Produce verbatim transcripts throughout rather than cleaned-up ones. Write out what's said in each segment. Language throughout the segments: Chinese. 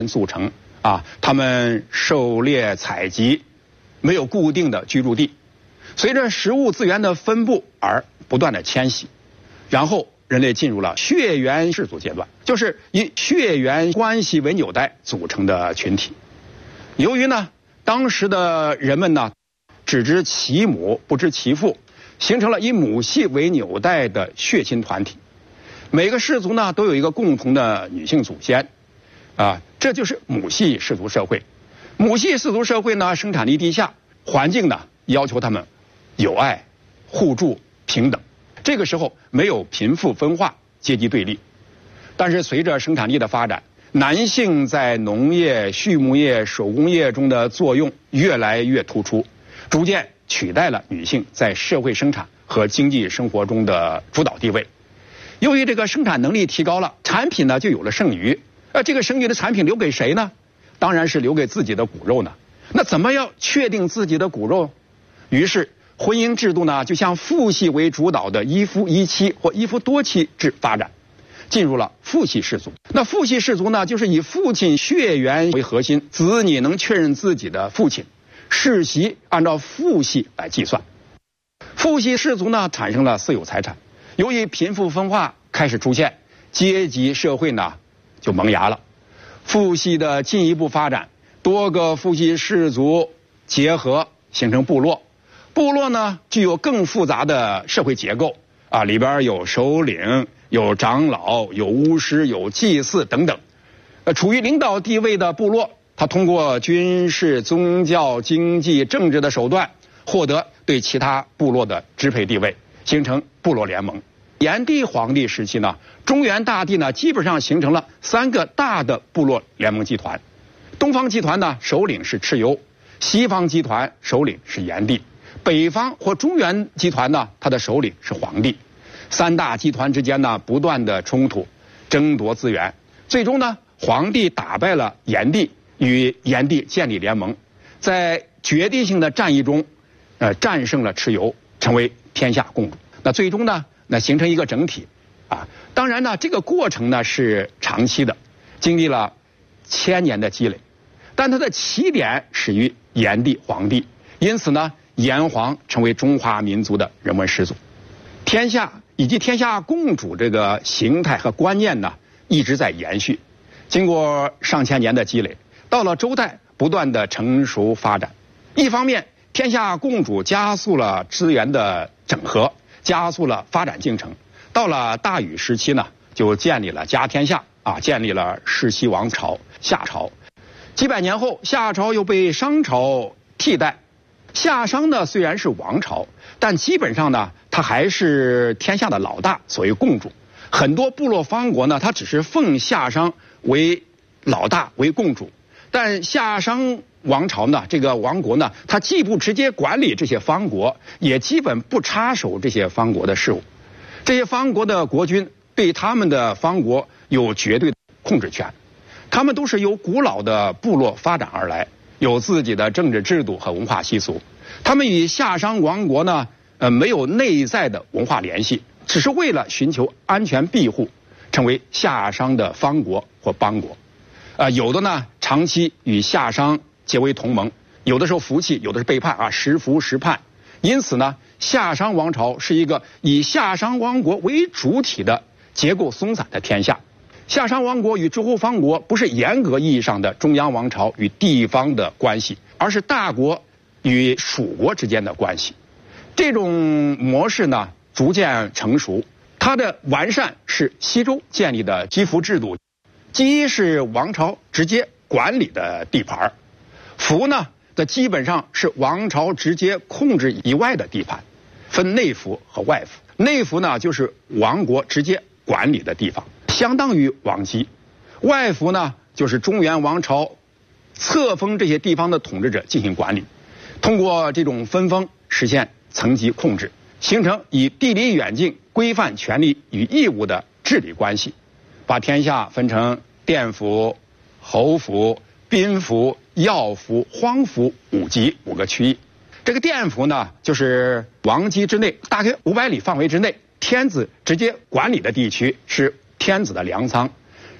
速成啊，他们狩猎采集，没有固定的居住地，随着食物资源的分布而不断的迁徙，然后人类进入了血缘氏族阶段，就是以血缘关系为纽带组成的群体。由于呢，当时的人们呢，只知其母不知其父，形成了以母系为纽带的血亲团体。每个氏族呢都有一个共同的女性祖先，啊，这就是母系氏族社会。母系氏族社会呢，生产力低下，环境呢要求他们友爱、互助、平等。这个时候没有贫富分化、阶级对立。但是随着生产力的发展，男性在农业、畜牧业、手工业中的作用越来越突出，逐渐取代了女性在社会生产和经济生活中的主导地位。由于这个生产能力提高了，产品呢就有了剩余。呃，这个剩余的产品留给谁呢？当然是留给自己的骨肉呢。那怎么要确定自己的骨肉？于是婚姻制度呢就向父系为主导的一夫一妻或一夫多妻制发展，进入了父系氏族。那父系氏族呢，就是以父亲血缘为核心，子女能确认自己的父亲，世袭按照父系来计算。父系氏族呢产生了私有财产。由于贫富分化开始出现，阶级社会呢就萌芽了。父系的进一步发展，多个父系氏族结合形成部落。部落呢具有更复杂的社会结构啊，里边有首领、有长老、有巫师、有祭祀等等。呃，处于领导地位的部落，它通过军事、宗教、经济、政治的手段，获得对其他部落的支配地位，形成部落联盟。炎帝皇帝时期呢，中原大地呢基本上形成了三个大的部落联盟集团。东方集团呢首领是蚩尤，西方集团首领是炎帝，北方或中原集团呢它的首领是黄帝。三大集团之间呢不断的冲突，争夺资源，最终呢黄帝打败了炎帝，与炎帝建立联盟，在决定性的战役中，呃战胜了蚩尤，成为天下共主。那最终呢？那形成一个整体，啊，当然呢，这个过程呢是长期的，经历了千年的积累，但它的起点始于炎帝、黄帝，因此呢，炎黄成为中华民族的人文始祖。天下以及天下共主这个形态和观念呢，一直在延续，经过上千年的积累，到了周代不断的成熟发展。一方面，天下共主加速了资源的整合，加速了发展进程。到了大禹时期呢，就建立了家天下啊，建立了世袭王朝夏朝。几百年后，夏朝又被商朝替代。夏商呢虽然是王朝，但基本上呢，它还是天下的老大，所谓共主。很多部落方国呢，它只是奉夏商为老大为共主，但夏商王朝呢，这个王国呢，它既不直接管理这些方国，也基本不插手这些方国的事务。这些方国的国君对他们的方国有绝对的控制权。他们都是由古老的部落发展而来，有自己的政治制度和文化习俗。他们与夏商王国呢，呃，没有内在的文化联系，只是为了寻求安全庇护，成为夏商的方国或邦国。呃，有的呢，长期与夏商结为同盟，有的时候服气，有的是背叛啊，时服时叛。因此呢，夏商王朝是一个以夏商王国为主体的结构松散的天下。夏商王国与诸侯方国不是严格意义上的中央王朝与地方的关系，而是大国与属国之间的关系。这种模式呢，逐渐成熟。它的完善是西周建立的姬服制度。姬是王朝直接管理的地盘，服呢的基本上是王朝直接控制以外的地盘，分内服和外服。内服呢就是王国直接管理的地方，相当于王姬。外服呢就是中原王朝册封这些地方的统治者进行管理，通过这种分封实现层级控制，形成以地理远近规范权利与义务的治理关系，把天下分成殿府、侯府、宾府、要府、荒府五级五个区域。这个殿府呢，就是王姬之内大概五百里范围之内天子直接管理的地区，是天子的粮仓。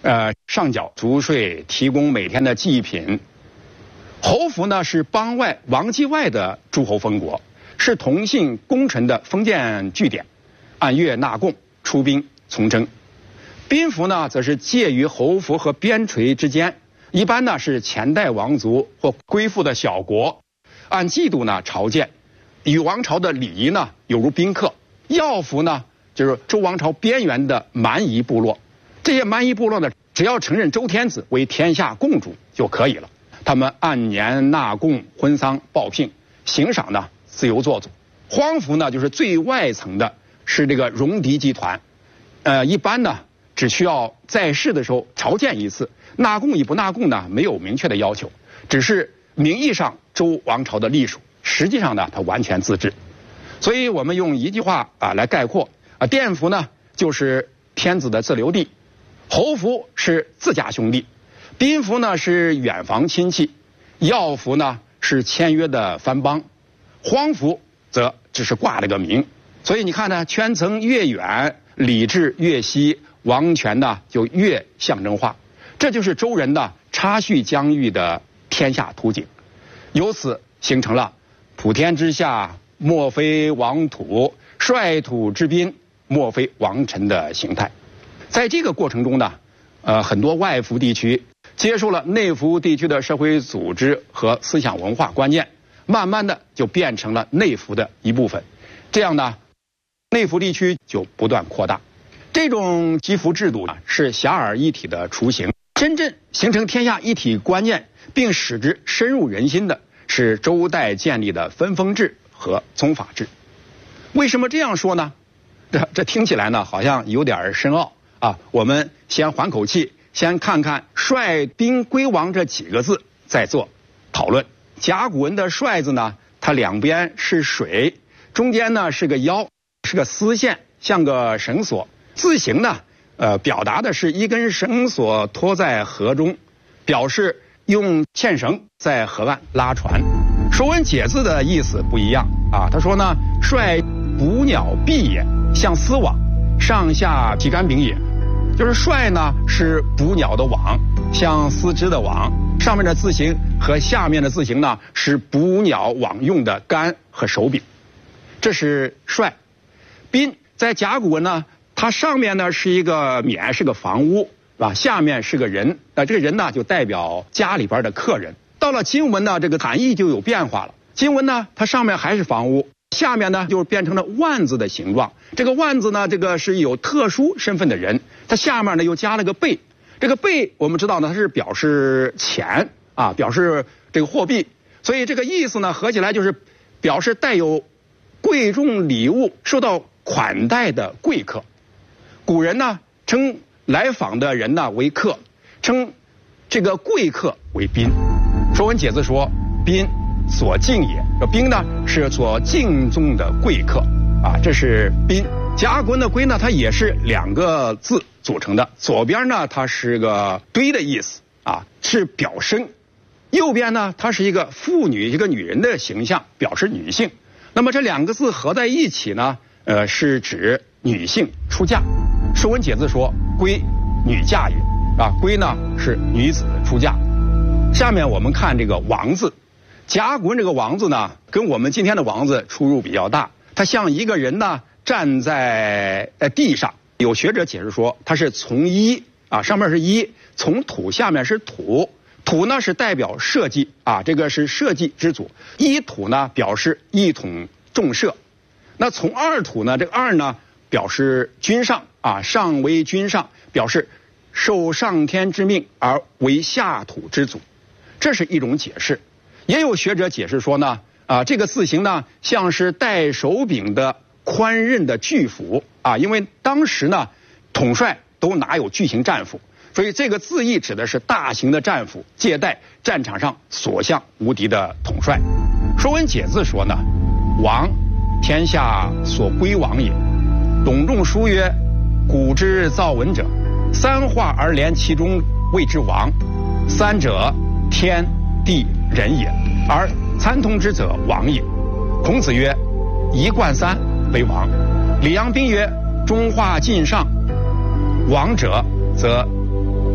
呃，上缴足税，提供每天的祭品。侯府呢是邦外王畿外的诸侯封国，是同姓功臣的封建据点，按月纳贡，出兵从征。宾服呢则是介于侯服和边陲之间，一般呢是前代王族或归附的小国，按季度呢朝见，与王朝的礼仪呢有如宾客。要服呢就是周王朝边缘的蛮夷部落，这些蛮夷部落呢只要承认周天子为天下共主就可以了。他们按年纳贡、婚丧、报聘，行赏呢自由做主。荒服呢就是最外层的，是这个戎狄集团，呃，一般呢只需要在世的时候朝见一次，纳贡与不纳贡呢没有明确的要求，只是名义上周王朝的隶属，实际上呢它完全自治。所以我们用一句话啊来概括啊，殿服呢就是天子的自留地，侯服是自家兄弟，宾服呢是远房亲戚，要服呢是签约的藩邦，荒服则只是挂了个名。所以你看呢，圈层越远，礼制越稀，王权呢就越象征化。这就是周人的插叙疆域的天下图景，由此形成了普天之下莫非王土，率土之滨莫非王臣的形态。在这个过程中呢，呃，很多外服地区接受了内服地区的社会组织和思想文化观念，慢慢的就变成了内服的一部分。这样呢，内服地区就不断扩大。这种集服制度呢，是辖尔一体的雏形。真正形成天下一体观念，并使之深入人心的，是周代建立的分封制和宗法制。为什么这样说呢？这这听起来呢，好像有点深奥啊。我们先缓口气，先看看“率兵归王”这几个字，再做讨论。甲骨文的“率”字呢，它两边是水，中间呢是个腰，是个丝线，像个绳索。字形呢，呃，表达的是一根绳索拖在河中，表示用纤绳在河岸拉船。《说文解字》的意思不一样啊，他说呢，率捕鸟臂也，像丝网，上下皮干柄也。就是率呢是捕鸟的网，像丝织的网，上面的字形和下面的字形呢是捕鸟网用的竿和手柄。这是率。宾在甲骨文呢，它上面呢是一个冕，是个房屋，是吧？下面是个人，那这个人呢就代表家里边的客人。到了金文呢，这个含义就有变化了。金文呢，它上面还是房屋，下面呢就变成了万字的形状。这个万字呢，这个是有特殊身份的人，它下面呢又加了个贝。这个贝我们知道呢，它是表示钱啊，表示这个货币。所以这个意思呢，合起来就是表示带有贵重礼物、受到款待的贵客。古人呢称来访的人呢为客，称这个贵客为宾。《说文解字》说：“宾，所敬也。”这宾呢是所敬重的贵客啊，这是宾。甲骨文的“归”呢，它也是两个字组成的，左边呢它是个堆的意思啊，是表身；右边呢它是一个妇女，一个女人的形象，表示女性。那么这两个字合在一起呢，呃，是指女性出嫁。《说文解字》说：“归，女嫁也。”啊，归呢是女子出嫁。下面我们看这个王字，甲骨文这个王字呢，跟我们今天的王字出入比较大。它像一个人呢站在呃地上，有学者解释说，它是从一啊，上面是一，从土下面是土，土呢是代表社稷啊，这个是社稷之祖。一土呢表示一统众社，那从二土呢，这个二呢表示君上啊，上为君上，表示受上天之命而为下土之祖。这是一种解释。也有学者解释说呢，啊，这个字形呢像是带手柄的宽刃的巨斧啊，因为当时呢统帅都拿有巨型战斧，所以这个字义指的是大型的战斧，借代战场上所向无敌的统帅。《说文解字》说呢，王，天下所归王也。董仲舒曰：“古之造文者，三化而连其中，谓之王。三者，天地人也，而参通之者王也。”孔子曰：“一贯三为王。”李阳冰曰：“中化尽上，王者则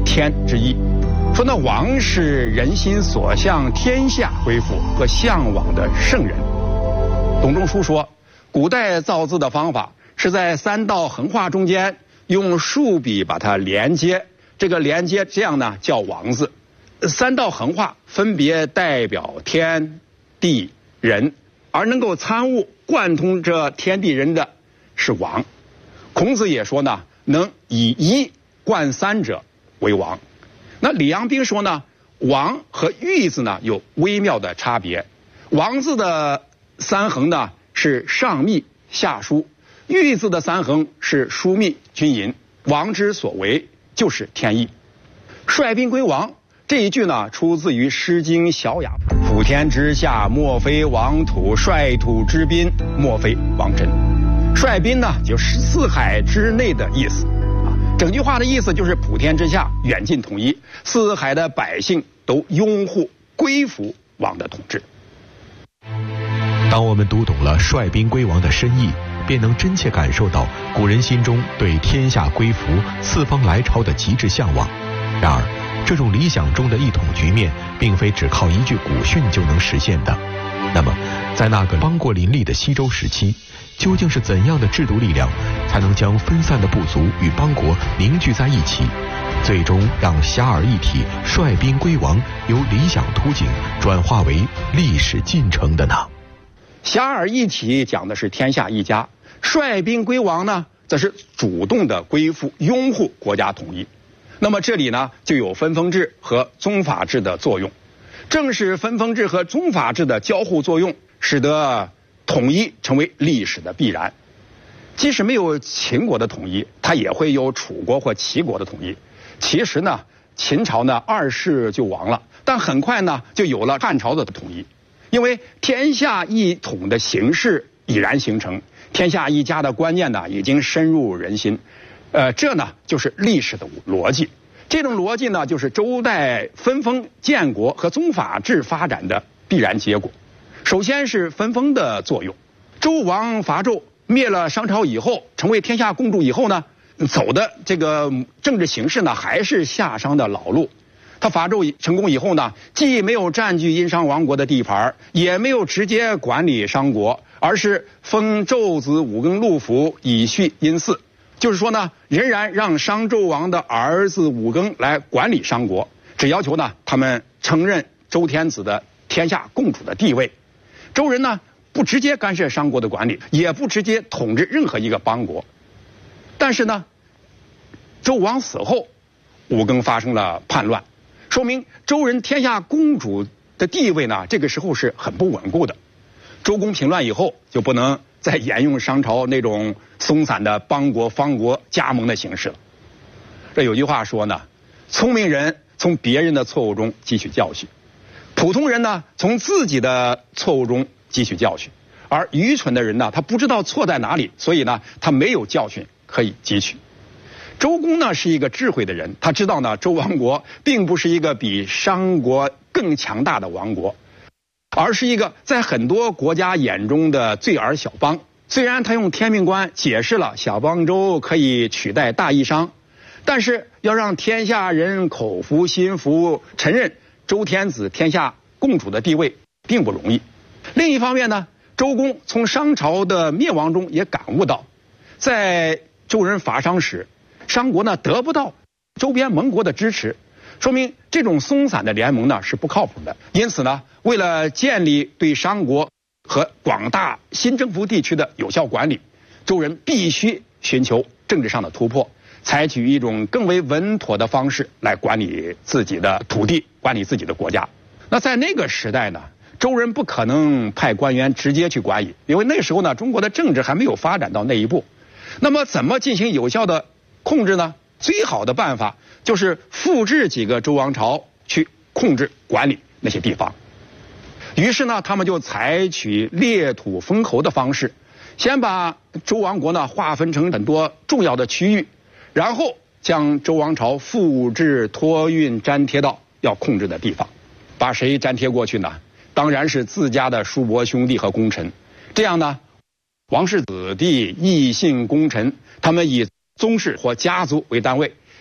天之意，说那王是人心所向、天下归附和向往的圣人。董仲舒说，古代造字的方法是在三道横画中间用竖笔把它连接，这个连接这样呢叫王字。三道横画分别代表天地人，而能够参悟贯通这天地人的是王。孔子也说呢，能以一贯三者为王。那李阳冰说呢，王和玉字呢有微妙的差别。王字的三横呢是上密下疏，玉字的三横是疏密均匀。王之所为就是天意。率兵归王这一句呢，出自于《诗经·小雅》：“普天之下，莫非王土；率土之滨，莫非王臣。”率兵呢，就是四海之内的意思啊。整句话的意思就是普天之下远近统一，四海的百姓都拥护归服王的统治。 当我们读懂了率兵归王的深意，便能真切感受到古人心中对天下归服、四方来朝的极致向往。然而，这种理想中的一统局面，并非只靠一句古训就能实现的。那么，在那个邦国林立的西周时期，究竟是怎样的制度力量，才能将分散的部族与邦国凝聚在一起，最终让遐迩一体、率兵归王由理想图景转化为历史进程的呢？ 遐迩一体讲的是天下一家，率兵归王呢，则是主动的归附、拥护国家统一。那么这里呢，就有分封制和宗法制的作用。正是分封制和宗法制的交互作用，使得统一成为历史的必然。即使没有秦国的统一，它也会有楚国或齐国的统一。其实呢，秦朝呢二世就亡了，但很快呢就有了汉朝的统一。因为天下一统的形势已然形成，天下一家的观念呢已经深入人心。呃，这呢就是历史的逻辑。这种逻辑呢，就是周代分封建国和宗法制发展的必然结果。首先是分封的作用。周王伐纣，灭了商朝以后，成为天下共主以后呢，走的这个政治形势呢，还是夏商的老路。他伐纣成功以后呢，既没有占据殷商王国的地盘，也没有直接管理商国，而是封纣子武庚禄府，以续殷祀。就是说呢，仍然让商纣王的儿子武庚来管理商国，只要求呢，他们承认周天子的天下共主的地位。周人呢，不直接干涉商国的管理，也不直接统治任何一个邦国。但是呢，周王死后，武庚发生了叛乱，说明周人天下公主的地位呢，这个时候是很不稳固的。周公平乱以后，就不能再沿用商朝那种松散的邦国方国加盟的形式了。这有句话说呢，聪明人从别人的错误中汲取教训，普通人呢从自己的错误中汲取教训，而愚蠢的人呢，他不知道错在哪里，所以呢他没有教训可以汲取。周公呢是一个智慧的人，他知道呢周王国并不是一个比商国更强大的王国，而是一个在很多国家眼中的罪儿小邦。虽然他用天命观解释了小邦周可以取代大义商，但是要让天下人口服心服，承认周天子天下共主的地位并不容易。另一方面呢，周公从商朝的灭亡中也感悟到，在周人伐商时，商国呢得不到周边盟国的支持，说明这种松散的联盟呢是不靠谱的。因此呢，为了建立对商国和广大新征服地区的有效管理，周人必须寻求政治上的突破，采取一种更为稳妥的方式来管理自己的土地，管理自己的国家。那在那个时代呢，周人不可能派官员直接去管理，因为那时候呢，中国的政治还没有发展到那一步。那么怎么进行有效的控制呢？最好的办法就是复制几个周王朝去控制管理那些地方。于是呢，他们就采取列土封侯的方式，先把周王国呢划分成很多重要的区域，然后将周王朝复制、托运、粘贴到要控制的地方。把谁粘贴过去呢？当然是自家的叔伯兄弟和功臣。这样呢，王室子弟、异姓功臣，他们以宗室或家族为单位，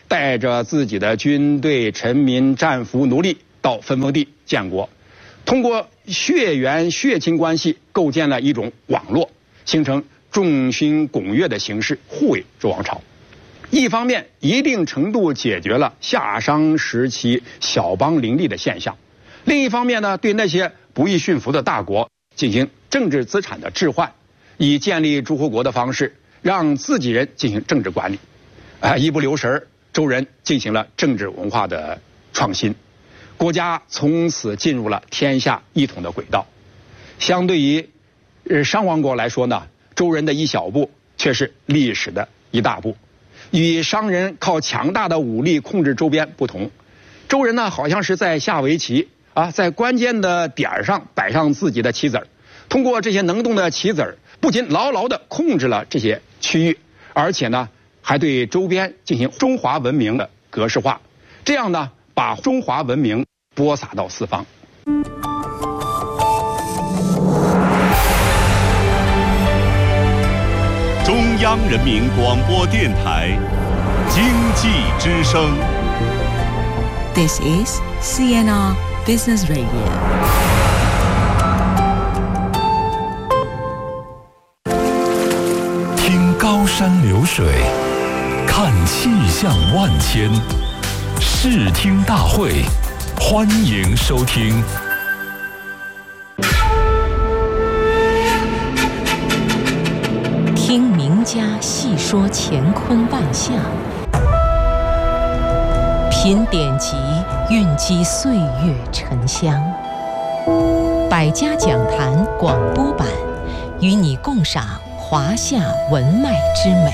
带着自己的军队、臣民、战俘、奴隶到分封地建国，通过血缘血亲关系构建了一种网络，形成众星拱月的形式，互为周王朝。一方面，一定程度解决了夏商时期小邦林立的现象；另一方面呢，对那些不易驯服的大国进行政治资产的置换，以建立诸侯国的方式，让自己人进行政治管理。啊，一不留神，周人进行了政治文化的创新，国家从此进入了天下一统的轨道。相对于呃商王国来说呢，周人的一小步却是历史的一大步。与商人靠强大的武力控制周边不同，周人呢好像是在下围棋啊，在关键的点上摆上自己的棋子儿，通过这些能动的棋子儿，不仅牢牢地控制了这些区域，而且呢还对周边进行中华文明的格式化，这样呢把中华文明播撒到四方。 中央人民广播电台经济之声。 This is C N R Business Radio。 听高山流水，看气象万千，视听大会，欢迎收听。 听名家细说乾坤万象，品典籍，蕴积岁月沉香。百家讲坛广播版，与你共赏华夏文脉之美。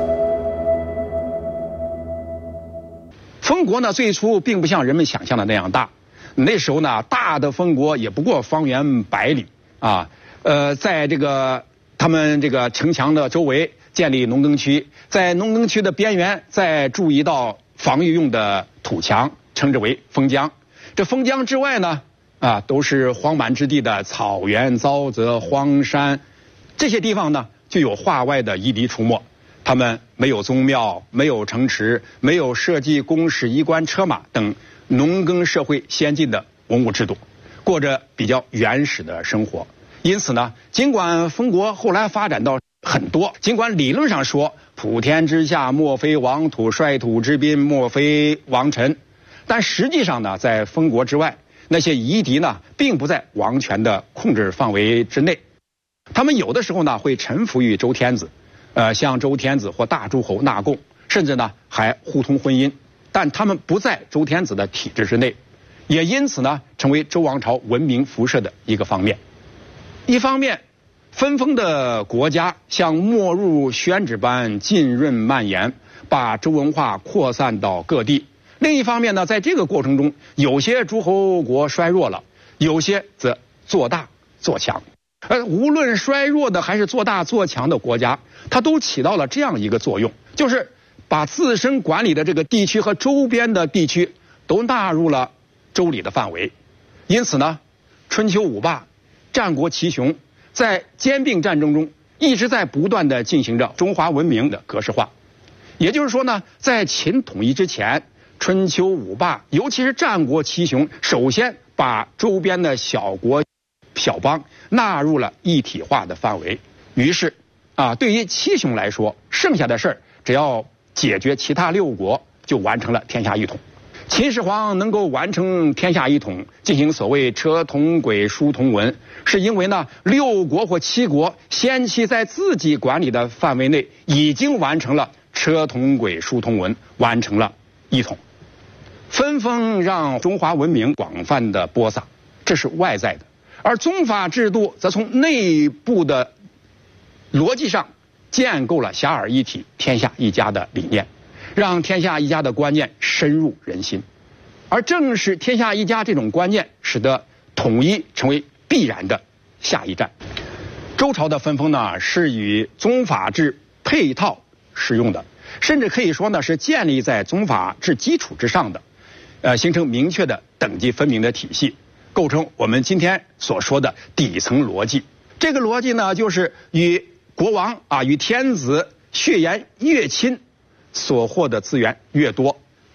封国呢，最初并不像人们想象的那样大，那时候呢，大的封国也不过方圆百里啊，呃，在这个。他们这个城墙的周围建立农耕区，在农耕区的边缘再筑一道防御用的土墙，称之为封疆。这封疆之外呢，啊，都是荒蛮之地的草原、沼泽、荒山，这些地方呢，就有化外的夷狄出没。他们没有宗庙，没有城池，没有社稷、公使、衣冠、车马等农耕社会先进的文物制度，过着比较原始的生活。因此呢，尽管封国后来发展到很多，尽管理论上说普天之下莫非王土，率土之滨莫非王臣，但实际上呢，在封国之外，那些夷狄呢，并不在王权的控制范围之内。他们有的时候呢，会臣服于周天子，呃，向周天子或大诸侯纳贡，甚至呢还互通婚姻，但他们不在周天子的体制之内，也因此呢，成为周王朝文明辐射的一个方面。一方面，分封的国家像没入宣纸般浸润蔓延，把周文化扩散到各地；另一方面呢，在这个过程中，有些诸侯国衰弱了，有些则做大做强。而无论衰弱的还是做大做强的国家，它都起到了这样一个作用，就是把自身管理的这个地区和周边的地区都纳入了周礼的范围。因此呢，春秋五霸、战国七雄在兼并战争中一直在不断地进行着中华文明的格式化。也就是说呢，在秦统一之前，春秋五霸尤其是战国七雄首先把周边的小国小邦纳入了一体化的范围。于是啊，对于七雄来说，剩下的事儿只要解决其他六国，就完成了天下一统。秦始皇能够完成天下一统，进行所谓车同轨、书同文，是因为呢，六国或七国先期在自己管理的范围内已经完成了车同轨、书同文，完成了一统。分封让中华文明广泛的播撒，这是外在的；而宗法制度则从内部的逻辑上建构了遐迩一体、天下一家的理念，让天下一家的观念深入人心。而正是天下一家这种观念，使得统一成为必然的下一站。周朝的分封呢，是与宗法制配套使用的，甚至可以说呢，是建立在宗法制基础之上的，呃，形成明确的等级分明的体系，构成我们今天所说的底层逻辑。这个逻辑呢，就是与国王啊，与天子血缘越亲，所获的资源越多，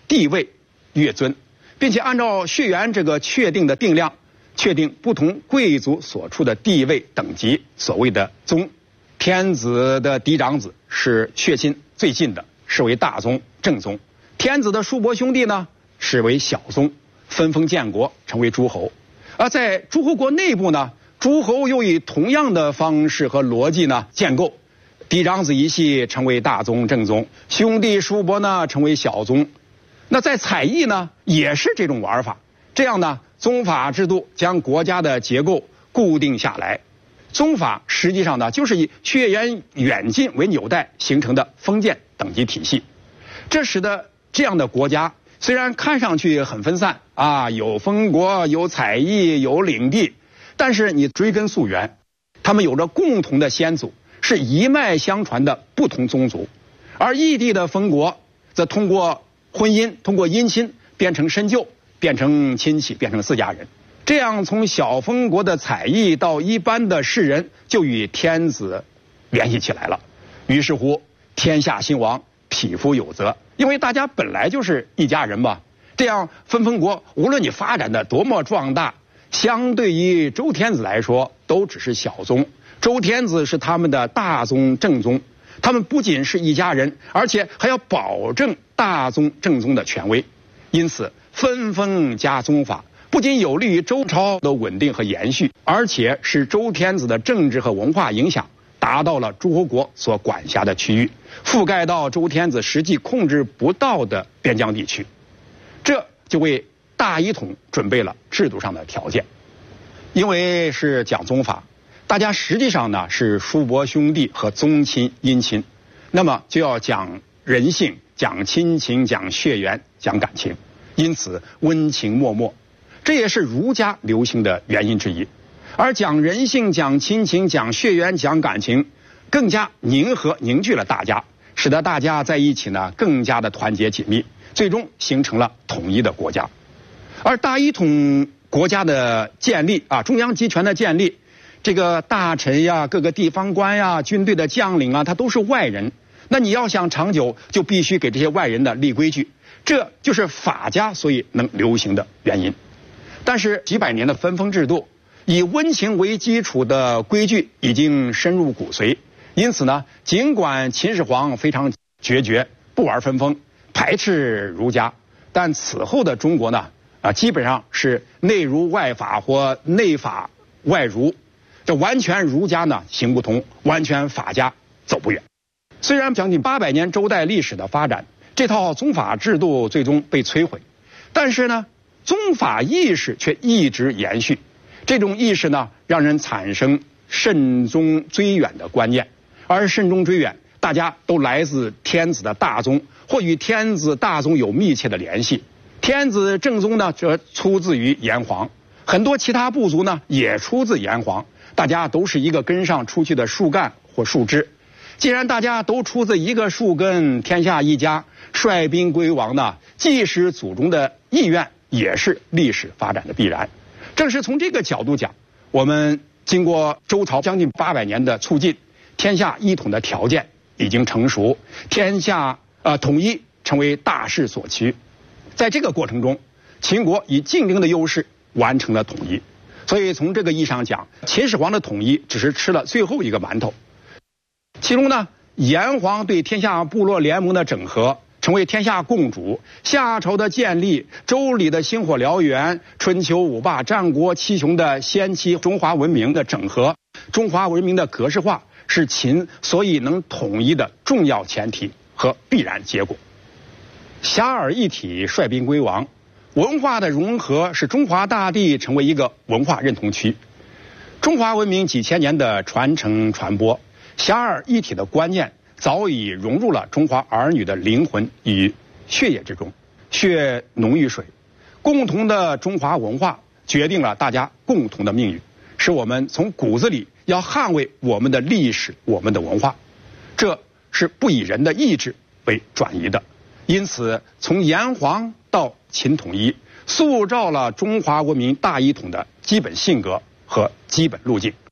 地位越尊，并且按照血缘这个确定的定量，确定不同贵族所处的地位等级，所谓的宗。天子的嫡长子是血亲最近的，视为大宗正宗；天子的叔伯兄弟呢，视为小宗，分封建国，成为诸侯。而在诸侯国内部呢，诸侯又以同样的方式和逻辑呢建构，嫡长子一系成为大宗正宗，兄弟叔伯呢成为小宗。那在采邑呢，也是这种玩法。这样呢，宗法制度将国家的结构固定下来。宗法实际上呢，就是以血缘远近为纽带形成的封建等级体系。这使得这样的国家虽然看上去很分散啊，有封国，有采邑，有领地，但是你追根溯源，他们有着共同的先祖，是一脉相传的不同宗族。而异地的封国则通过婚姻，通过姻亲变成深旧，变成亲戚，变成私家人。这样从小封国的采邑到一般的士人就与天子联系起来了。于是乎，天下兴亡，匹夫有责，因为大家本来就是一家人嘛。这样分封国，无论你发展的多么壮大，相对于周天子来说，都只是小宗。周天子是他们的大宗正宗，他们不仅是一家人，而且还要保证大宗正宗的权威。因此，分封加宗法不仅有利于周朝的稳定和延续，而且使周天子的政治和文化影响达到了诸侯国所管辖的区域，覆盖到周天子实际控制不到的边疆地区。这就为大一统准备了制度上的条件。因为是讲宗法，大家实际上呢是叔伯兄弟和宗亲姻亲，那么就要讲人性，讲亲情，讲血缘，讲感情，因此温情脉脉。这也是儒家流行的原因之一。而讲人性，讲亲情，讲血缘，讲感情，更加凝合凝聚了大家，使得大家在一起呢更加的团结紧密，最终形成了统一的国家。而大一统国家的建立啊，中央集权的建立，这个大臣呀，各个地方官呀，军队的将领啊，他都是外人。那你要想长久，就必须给这些外人的立规矩，这就是法家所以能流行的原因。但是几百年的分封制度，以温情为基础的规矩已经深入骨髓，因此呢，尽管秦始皇非常决绝，不玩分封，排斥儒家，但此后的中国呢，啊，基本上是内儒外法或内法外儒，这完全儒家呢行不通，完全法家走不远。虽然将近八百年周代历史的发展，这套宗法制度最终被摧毁，但是呢，宗法意识却一直延续。这种意识呢，让人产生慎终追远的观念，而慎终追远，大家都来自天子的大宗，或与天子大宗有密切的联系。天子正宗呢，则出自于炎黄，很多其他部族呢，也出自炎黄，大家都是一个根上出去的树干或树枝。既然大家都出自一个树根，天下一家，率兵归王呢，既是祖宗的意愿，也是历史发展的必然。正是从这个角度讲，我们经过周朝将近八百年的促进，天下一统的条件已经成熟，天下呃统一成为大势所趋。在这个过程中，秦国以近邻的优势完成了统一。所以从这个意义上讲，秦始皇的统一只是吃了最后一个馒头。其中呢，炎黄对天下部落联盟的整合，成为天下共主；夏朝的建立，周礼的星火燎原，春秋五霸、战国七雄的先期中华文明的整合，中华文明的格式化，是秦所以能统一的重要前提和必然结果。遐迩一体，率兵归王，文化的融合使中华大地成为一个文化认同区。中华文明几千年的传承传播，遐迩一体的观念早已融入了中华儿女的灵魂与血液之中，血浓于水，共同的中华文化决定了大家共同的命运，使我们从骨子里要捍卫我们的历史，我们的文化，这是不以人的意志为转移的。因此，从炎黄到秦统一，塑造了中华文明大一统的基本性格和基本路径。